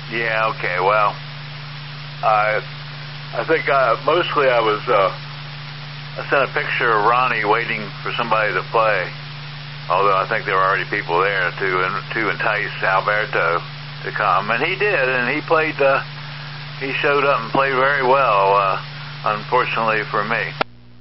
Yeah, okay, well, I think mostly I sent a picture of Ronnie waiting for somebody to play, although I think there were already people there to entice Alberto to come, and he did, and he played, he showed up and played very well, unfortunately for me.